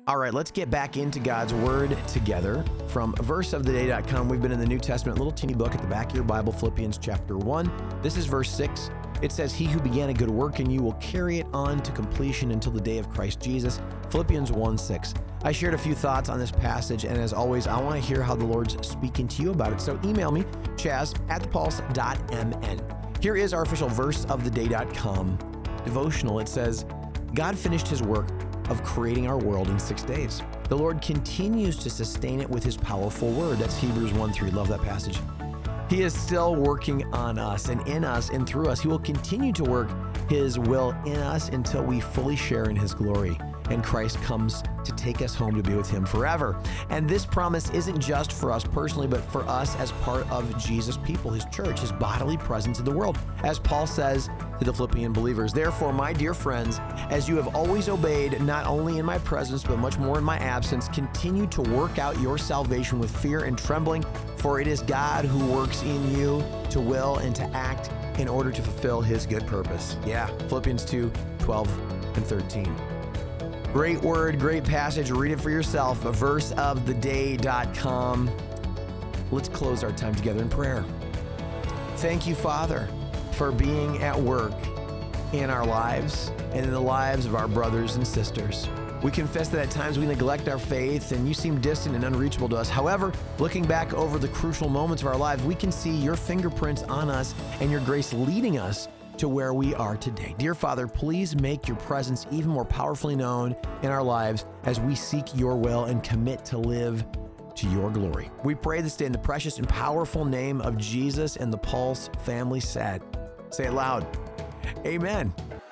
All right, let's get back into God's Word together. From verseoftheday.com, we've been in the New Testament, little teeny book at the back of your Bible, Philippians chapter 1. This is verse 6. It says, "He who began a good work in you will carry it on to completion until the day of Christ Jesus." Philippians 1:6. I shared a few thoughts on this passage, and as always, I want to hear how the Lord's speaking to you about it. So email me, chaz@thepulse.mn. Here is our official verseoftheday.com devotional. It says, God finished his work of creating our world in 6 days. The Lord continues to sustain it with his powerful word. That's Hebrews 1:3. Love that passage. He is still working on us and in us and through us. He will continue to work his will in us until we fully share in his glory and Christ comes to take us home to be with him forever. And this promise isn't just for us personally, but for us as part of Jesus' people, his church, his bodily presence in the world. As Paul says to the Philippian believers, "Therefore, my dear friends, as you have always obeyed, not only in my presence, but much more in my absence, continue to work out your salvation with fear and trembling, for it is God who works in you to will and to act in order to fulfill his good purpose." Yeah, Philippians 2:12 and 13. Great word, great passage. Read it for yourself. Verseoftheday.com. Let's close our time together in prayer. Thank you, Father, for being at work in our lives and in the lives of our brothers and sisters. We confess that at times we neglect our faith and you seem distant and unreachable to us. However, looking back over the crucial moments of our lives, we can see your fingerprints on us and your grace leading us to where we are today. Dear Father, please make your presence even more powerfully known in our lives as we seek your will and commit to live to your glory. We pray this day in the precious and powerful name of Jesus, and the Pulse family said. Say it loud. Amen.